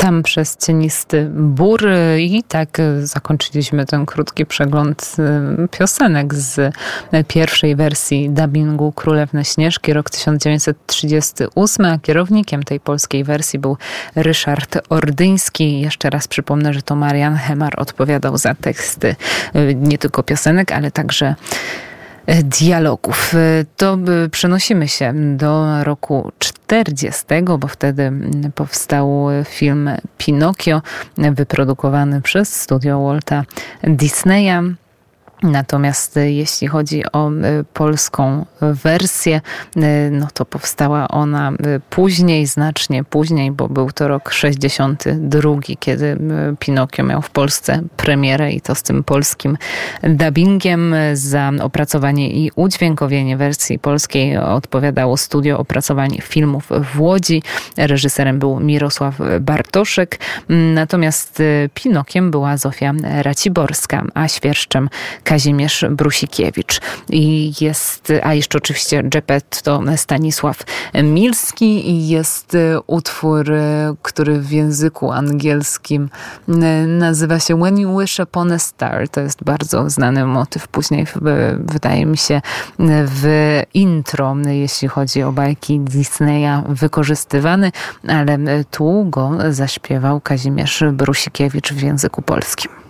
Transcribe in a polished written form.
Tam przez cienisty bór i tak zakończyliśmy ten krótki przegląd piosenek z pierwszej wersji dubbingu Królewny Śnieżki, rok 1938, a kierownikiem tej polskiej wersji był Ryszard Ordyński. Jeszcze raz przypomnę, że to Marian Hemar odpowiadał za teksty nie tylko piosenek, ale także dialogów. To przenosimy się do roku 40, bo wtedy powstał film Pinokio, wyprodukowany przez studio Walta Disneya. Natomiast jeśli chodzi o polską wersję, no to powstała ona później, znacznie później, bo był to rok 62, kiedy Pinokio miał w Polsce premierę i to z tym polskim dubbingiem. Za opracowanie i udźwiękowienie wersji polskiej odpowiadało Studio Opracowań Filmów w Łodzi. Reżyserem był Mirosław Bartoszek, natomiast Pinokiem była Zofia Raciborska, a świerszczem Kazimierz Brusikiewicz. I a jeszcze oczywiście Geppetto Stanisław Milski i jest utwór, który w języku angielskim nazywa się When You Wish Upon a Star. To jest bardzo znany motyw. Później wydaje mi się w intro, jeśli chodzi o bajki Disneya, wykorzystywany, ale tu go zaśpiewał Kazimierz Brusikiewicz w języku polskim.